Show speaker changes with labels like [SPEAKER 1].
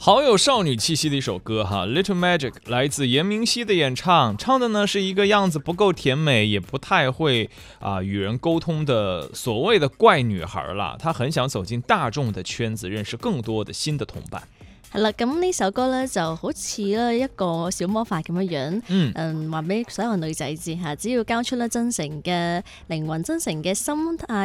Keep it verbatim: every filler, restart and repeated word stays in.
[SPEAKER 1] 好有少女气息的一首歌哈 Little Magic 来自严明熙的演唱，唱的呢是一个样子不够甜美也不太会啊、呃、与人沟通的所謂的怪女孩啦，她很想走進大眾的圈子，認識更多的新的同伴。
[SPEAKER 2] 係啦，咁呢首歌咧就好似咧一個小魔法咁樣樣，嗯，嗯，話俾所有女仔知嚇，只要交出咧真誠嘅靈魂、真誠嘅心態。